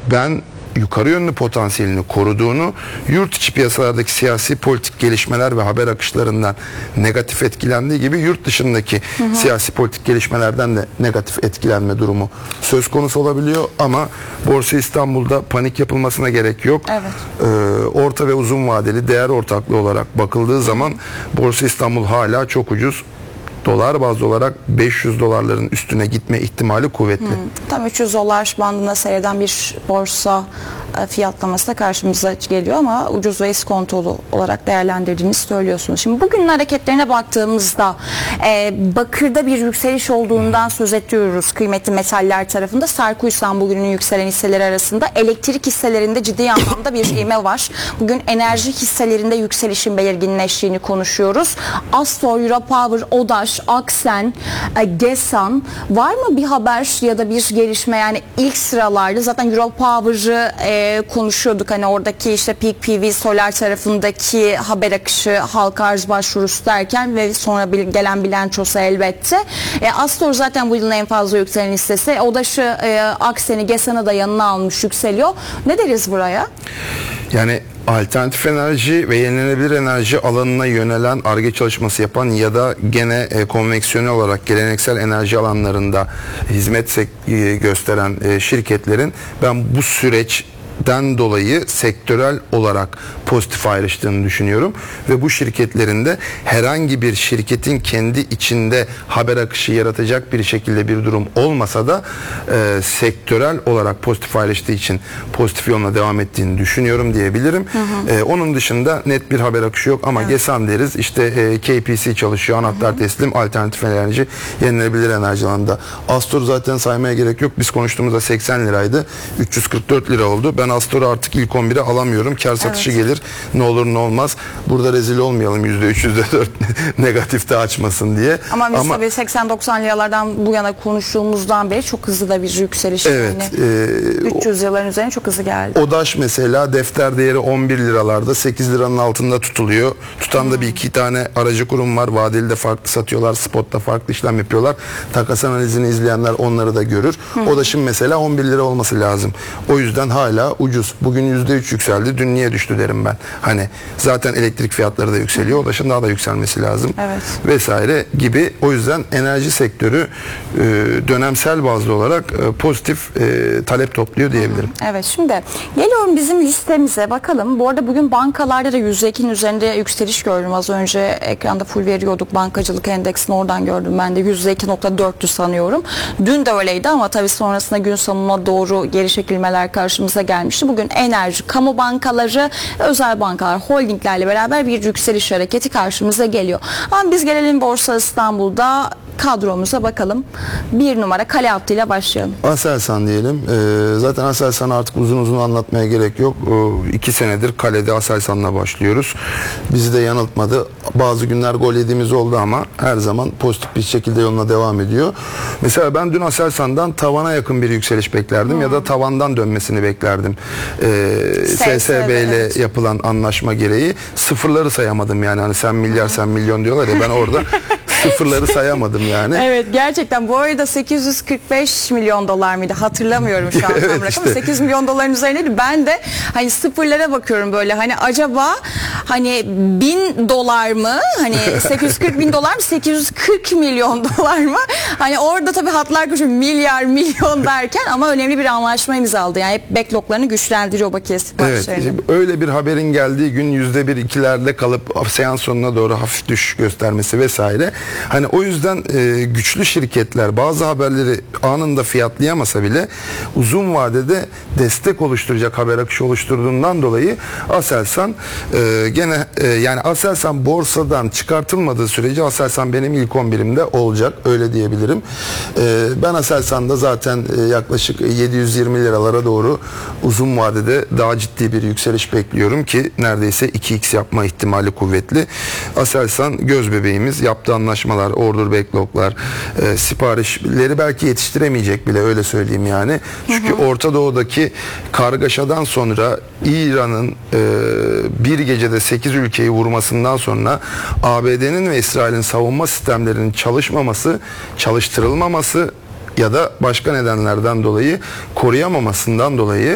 ben yukarı yönlü potansiyelini koruduğunu, yurt içi piyasalardaki siyasi politik gelişmeler ve haber akışlarından negatif etkilendiği gibi yurt dışındaki siyasi politik gelişmelerden de negatif etkilenme durumu söz konusu olabiliyor. Ama Borsa İstanbul'da panik yapılmasına gerek yok. Evet. Orta ve uzun vadeli değer ortaklığı olarak bakıldığı zaman Borsa İstanbul hala çok ucuz. Dolar bazlı olarak 500 dolarların üstüne gitme ihtimali kuvvetli. Tam 300 dolar bandında seyreden bir borsa fiyatlaması da karşımıza geliyor ama ucuz ve iskontolu olarak değerlendirdiğinizi söylüyorsunuz. Şimdi bugünün hareketlerine baktığımızda bakırda bir yükseliş olduğundan söz ediyoruz kıymetli metaller tarafında. Sarkuysan bugünün yükselen hisseleri arasında, elektrik hisselerinde ciddi anlamda bir ivme var. Bugün enerji hisselerinde yükselişin belirginleştiğini konuşuyoruz. Astor, Europower, Odaş, Aksen, Gesan, var mı bir haber ya da bir gelişme? Yani ilk sıralarda zaten Europower'ı konuşuyorduk, hani oradaki işte Peak PV Solar tarafındaki haber akışı, halka arz başvurusu derken ve sonra gelen bilançosu elbette. Astor zaten bu yılın en fazla yükselen hissesi. Odaş'ı, Aksen'i, Gesan'ı da yanına almış, yükseliyor. Ne deriz buraya? Yani alternatif enerji ve yenilenebilir enerji alanına yönelen Ar-Ge çalışması yapan ya da gene konveksiyonel olarak geleneksel enerji alanlarında hizmet gösteren şirketlerin ben bu süreçten dolayı sektörel olarak pozitif ayrıştığını düşünüyorum ve bu şirketlerin de herhangi bir şirketin kendi içinde haber akışı yaratacak bir şekilde bir durum olmasa da sektörel olarak pozitif ayrıştığı için pozitif yoluna devam ettiğini düşünüyorum diyebilirim. Onun dışında net bir haber akışı yok ama GESAN deriz. İşte KPC çalışıyor. Anahtar teslim, alternatif enerji, yenilenebilir enerji alanında. Astor zaten saymaya gerek yok. Biz konuştuğumuzda 80 liraydı. 344 lira oldu. Ben Astor'u artık ilk 11'e alamıyorum. Kar satışı gelir. Ne olur ne olmaz. Burada rezil olmayalım, %3, %4 negatifte açmasın diye. Ama biz tabii 80-90 liralardan bu yana konuştuğumuzdan beri çok hızlı da bir yükseliş. Evet. Yani 300 liraların üzerine çok hızlı geldi. Odaş mesela defter değeri 11 liralarda, 8 liranın altında tutuluyor. Tutan da bir iki tane aracı kurum var. Vadeli de farklı satıyorlar. Spotta farklı işlem yapıyorlar. Takas analizini izleyenler onları da görür. Odaş'ın mesela 11 lira olması lazım. O yüzden hala ucuz. Bugün %3 yükseldi. Dün niye düştü derim ben. Hani zaten elektrik fiyatları da yükseliyor. Odaş'ın daha da yükselmesi lazım. Evet. Vesaire gibi. O yüzden enerji sektörü dönemsel bazlı olarak pozitif talep topluyor diyebilirim. Evet, şimdi geliyorum bizim listemize bakalım. Bu arada bugün bankalarda da %2'nin üzerinde yükseliş gördüm. Az önce ekranda full veriyorduk. Bankacılık endeksini oradan gördüm. Ben de %2.4'tü sanıyorum. Dün de öyleydi ama tabii sonrasında gün sonuna doğru geri çekilmeler karşımıza gelmişti. Bugün enerji, kamu bankaları, özel bankalar, holdinglerle beraber bir yükseliş hareketi karşımıza geliyor. Ama biz gelelim Borsa İstanbul'da kadromuza bakalım. Bir numara Kale Hattı ile başlayalım. Aselsan diyelim. Zaten Aselsan'ı artık uzun uzun anlatmaya gerek yok. 2 senedir Kale'de Aselsan'la başlıyoruz. Bizi de yanıltmadı. Bazı günler gol yediğimiz oldu ama her zaman pozitif bir şekilde yoluna devam ediyor. Mesela ben dün Aselsan'dan tavana yakın bir yükseliş beklerdim ya da tavandan dönmesini beklerdim. SSB ile yapılan anlaşma gereği sıfırları sayamadım yani. Hani sen milyar sen milyon diyorlar ya, ben orada sıfırları sayamadım yani. Evet, gerçekten bu arada 845 milyon dolar mıydı? Hatırlamıyorum şu an tam rakamı. işte. 8 milyon doların üzerindeydi. Ben de hani sıfırlara bakıyorum böyle, hani acaba hani 1000 dolar mı? Hani 840 bin dolar mı? 840 milyon dolar mı? Hani orada tabii hatlar koşuyor, milyar milyon derken, ama önemli bir anlaşma imzaladı. Yani hep backloglarını güçlendiriyor bakiye siparişlerini. Evet, öyle bir haberin geldiği gün %1-2'lerde kalıp seans sonuna doğru hafif düşüş göstermesi vesaire. Hani o yüzden güçlü şirketler bazı haberleri anında fiyatlayamasa bile uzun vadede destek oluşturacak haber akışı oluşturduğundan dolayı Aselsan gene yani Aselsan borsadan çıkartılmadığı sürece Aselsan benim ilk 11'imde olacak, öyle diyebilirim. Ben Aselsan'da zaten yaklaşık 720 liralara doğru uzun vadede daha ciddi bir yükseliş bekliyorum ki neredeyse 2x yapma ihtimali kuvvetli. Aselsan göz bebeğimiz, yaptığı anlaşmalar, order backloglar, siparişleri belki yetiştiremeyecek bile, öyle söyleyeyim yani. Çünkü Orta Doğu'daki kargaşadan sonra İran'ın bir gecede 8 ülkeyi vurmasından sonra ABD'nin ve İsrail'in savunma sistemlerinin çalışmaması, çalıştırılmaması ya da başka nedenlerden dolayı koruyamamasından dolayı